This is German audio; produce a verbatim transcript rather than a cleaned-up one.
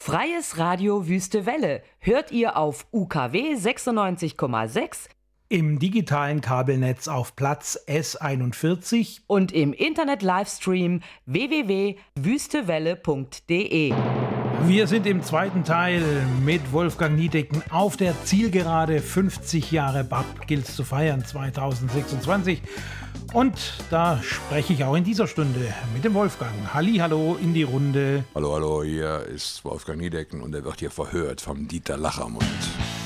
Freies Radio Wüste Welle hört ihr auf U K W sechsundneunzig Komma sechs, im digitalen Kabelnetz auf Platz S einundvierzig und im Internet-Livestream w w w punkt wüstewelle punkt de. Wir sind im zweiten Teil mit Wolfgang Niedecken auf der Zielgerade. fünfzig Jahre B A P gilt's zu feiern zweitausendsechsundzwanzig. Und da spreche ich auch in dieser Stunde mit dem Wolfgang. Hallihallo in die Runde. Hallo, hallo, hier ist Wolfgang Niedecken und er wird hier verhört vom Dieter Lachermund.